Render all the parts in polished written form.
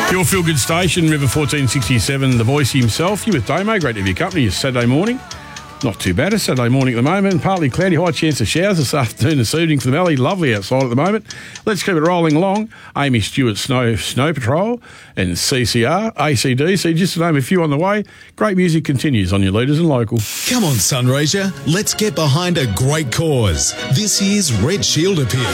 Your feel-good station, River 1467, the voice himself. You with Damo, great to have your company. It's Saturday morning. Not too bad. It's Saturday morning at the moment. Partly cloudy, high chance of showers this afternoon, this evening for the valley. Lovely outside at the moment. Let's keep it rolling along. Amy Stewart, Snow Patrol and CCR, ACDC, just to name a few on the way. Great music continues on your leaders and local. Come on, Sunraysia. Let's get behind a great cause. This year's Red Shield Appeal.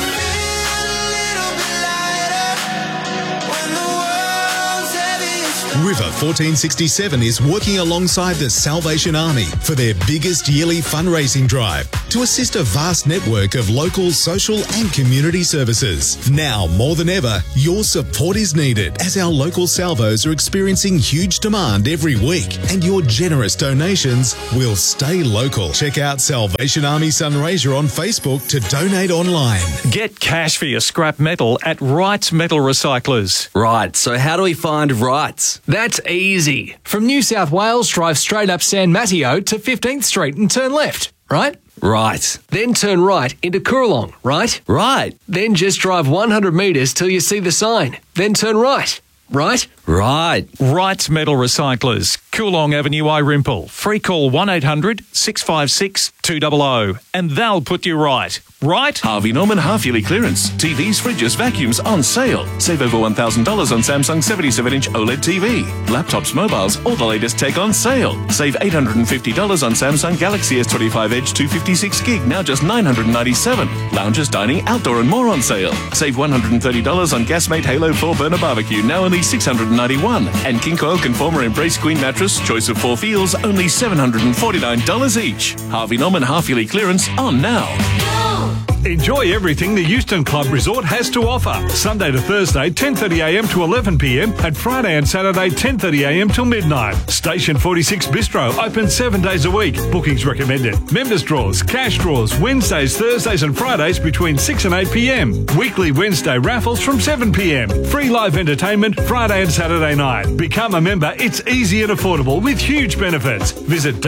River 1467 is working alongside the Salvation Army for their biggest yearly fundraising drive to assist a vast network of local social and community services. Now, more than ever, your support is needed as our local salvos are experiencing huge demand every week, and your generous donations will stay local. Check out Salvation Army Sunraysia on Facebook to donate online. Get cash for your scrap metal at Wrights Metal Recyclers. Right, so how do we find Wrights? That's easy. From New South Wales, drive straight up San Mateo to 15th Street and turn left, right? Right. Then turn right into Coorong, right? Right. Then just drive 100 metres till you see the sign. Then turn right, right? Right. Wrights Metal Recyclers, Coorong Avenue, Irimple. Free call 1800 656 200 and they'll put you right. Right? Harvey Norman half-yearly clearance. TVs, fridges, vacuums on sale. Save over $1,000 on Samsung 77-inch OLED TV. Laptops, mobiles, all the latest tech on sale. Save $850 on Samsung Galaxy S25 Edge 256 gig, now just $997. Lounges, dining, outdoor and more on sale. Save $130 on Gasmate Halo 4 burner barbecue, now only $691. And King Coil Conformer Embrace Queen mattress, choice of 4 feels, only $749 each. Harvey Norman half-yearly clearance on now. Enjoy everything the Euston Club Resort has to offer. Sunday to Thursday, 10:30am to 11pm, and Friday and Saturday, 10:30am till midnight. Station 46 Bistro, open 7 days a week. Bookings recommended. Members draws, cash draws, Wednesdays, Thursdays and Fridays between 6 and 8pm. Weekly Wednesday raffles from 7pm. Free live entertainment Friday and Saturday night. Become a member. It's easy and affordable with huge benefits. Visit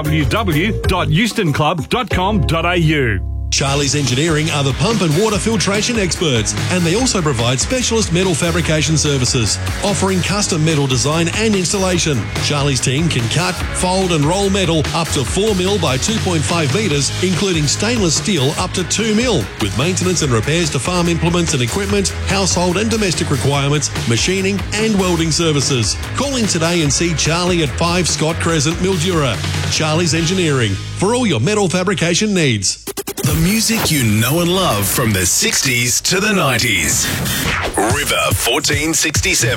www.eustonclub.com.au. Charlie's Engineering are the pump and water filtration experts, and they also provide specialist metal fabrication services, offering custom metal design and installation. Charlie's team can cut, fold and roll metal up to 4 mil by 2.5 metres, including stainless steel up to 2 mil, with maintenance and repairs to farm implements and equipment, household and domestic requirements, machining and welding services. Call in today and see Charlie at 5 Scott Crescent, Mildura. Charlie's Engineering, for all your metal fabrication needs. The music you know and love from the 60s to the 90s. River 1467.